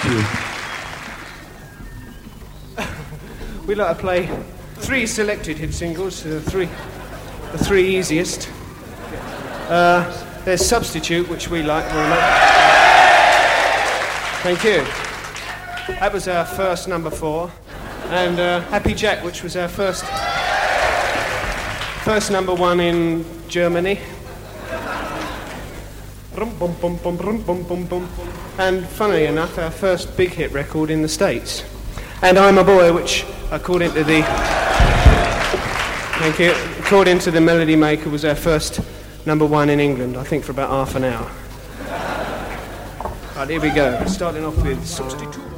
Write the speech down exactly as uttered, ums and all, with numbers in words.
you. We like to play three selected hit singles, uh, three, the three easiest. Uh, there's Substitute, which we like very much. Thank you. That was our first number four. And uh, Happy Jack, which was our first first number one in Germany. And funnily enough, our first big hit record in the States. And I'm a Boy, which, according to the thank you, according to the Melody Maker, was our first number one in England, I think for about half an hour. Right, here we go. Starting off with Substitute.